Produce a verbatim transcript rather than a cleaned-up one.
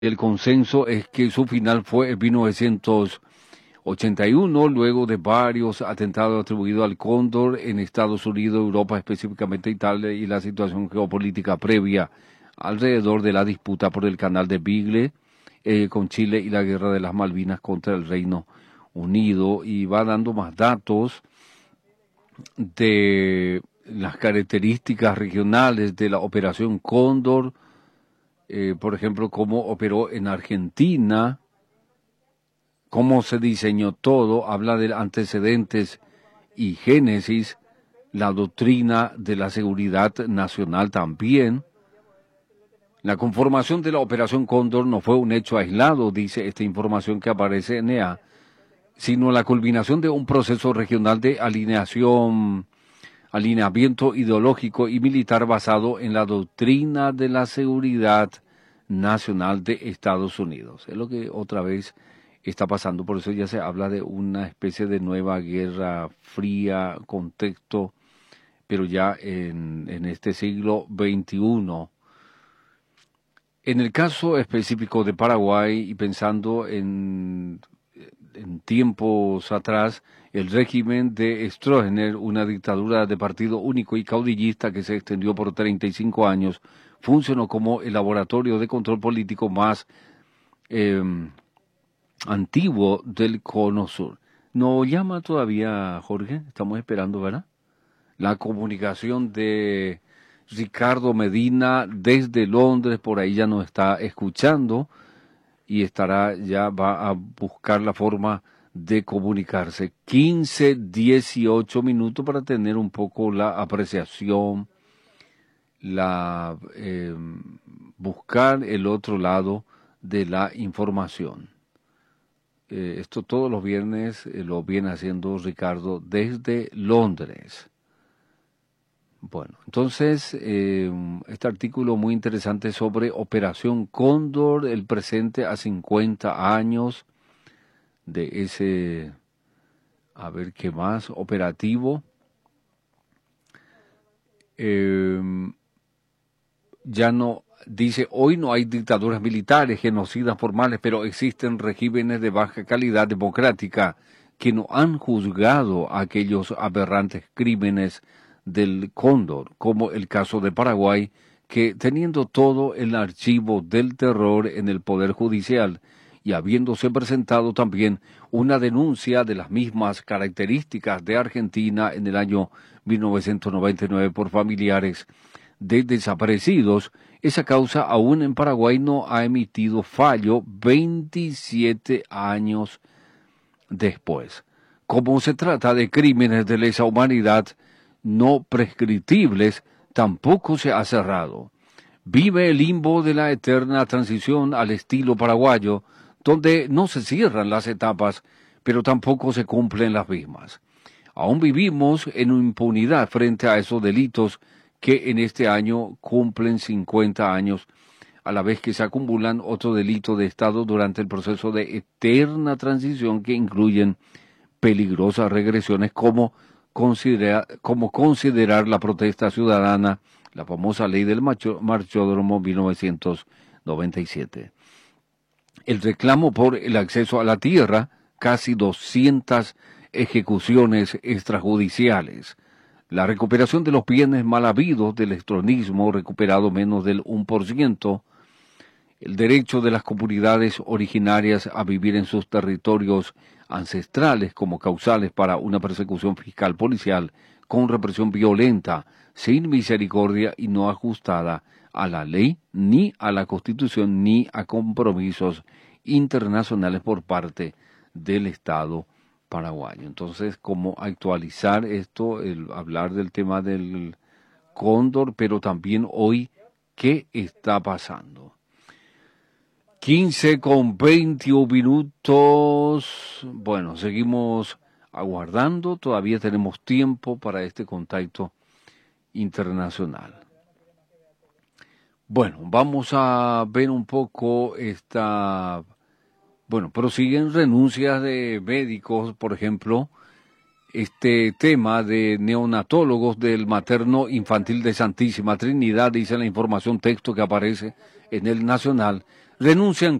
El consenso es que su final fue en mil novecientos ochenta y uno, luego de varios atentados atribuidos al Cóndor en Estados Unidos, Europa, específicamente Italia, y la situación geopolítica previa alrededor de la disputa por el canal de Beagle eh, con Chile y la guerra de las Malvinas contra el Reino Unido. Y va dando más datos de las características regionales de la Operación Cóndor, eh, por ejemplo, cómo operó en Argentina, cómo se diseñó todo, habla de antecedentes y génesis, la doctrina de la seguridad nacional también. La conformación de la Operación Cóndor no fue un hecho aislado, dice esta información que aparece en E A, sino la culminación de un proceso regional de alineación, alineamiento ideológico y militar basado en la doctrina de la seguridad nacional de Estados Unidos. Es lo que otra vez está pasando, por eso ya se habla de una especie de nueva guerra fría, contexto, pero ya en, en este siglo veintiuno. En el caso específico de Paraguay, y pensando en, en tiempos atrás, el régimen de Stroessner, una dictadura de partido único y caudillista que se extendió por treinta y cinco años, funcionó como el laboratorio de control político más eh, antiguo del Cono Sur. ¿No llama todavía, Jorge? Estamos esperando, ¿verdad? La comunicación de Ricardo Medina desde Londres, por ahí ya nos está escuchando y estará, ya va a buscar la forma de comunicarse. quince, dieciocho minutos para tener un poco la apreciación, la eh, buscar el otro lado de la información. Eh, esto todos los viernes eh, lo viene haciendo Ricardo desde Londres. Bueno, entonces, eh, este artículo muy interesante sobre Operación Cóndor, el presente a cincuenta años de ese, a ver qué más, operativo. Eh, ya no, dice, hoy no hay dictaduras militares, genocidas formales, pero existen regímenes de baja calidad democrática que no han juzgado aquellos aberrantes crímenes del Cóndor, como el caso de Paraguay, que teniendo todo el archivo del terror en el Poder Judicial y habiéndose presentado también una denuncia de las mismas características de Argentina en el año mil novecientos noventa y nueve por familiares de desaparecidos, esa causa aún en Paraguay no ha emitido fallo veintisiete años después. Como se trata de crímenes de lesa humanidad no prescriptibles, tampoco se ha cerrado. Vive el limbo de la eterna transición al estilo paraguayo, donde no se cierran las etapas, pero tampoco se cumplen las mismas. Aún vivimos en impunidad frente a esos delitos que en este año cumplen cincuenta años, a la vez que se acumulan otros delitos de Estado durante el proceso de eterna transición que incluyen peligrosas regresiones como Considera, como considerar la protesta ciudadana, la famosa ley del macho, marchódromo mil novecientos noventa y siete. El reclamo por el acceso a la tierra, casi doscientas ejecuciones extrajudiciales. La recuperación de los bienes mal habidos del estronismo, recuperado menos del uno por ciento. El derecho de las comunidades originarias a vivir en sus territorios ancestrales como causales para una persecución fiscal policial con represión violenta, sin misericordia y no ajustada a la ley, ni a la Constitución, ni a compromisos internacionales por parte del Estado paraguayo. Entonces, ¿cómo actualizar esto? El hablar del tema del Cóndor, pero también hoy, ¿qué está pasando? quince con veintiún minutos. Bueno, seguimos aguardando. Todavía tenemos tiempo para este contacto internacional. Bueno, vamos a ver un poco esta... Bueno, prosiguen renuncias de médicos, por ejemplo, este tema de neonatólogos del materno infantil de Santísima Trinidad, dice la información texto que aparece en el Nacional. renuncian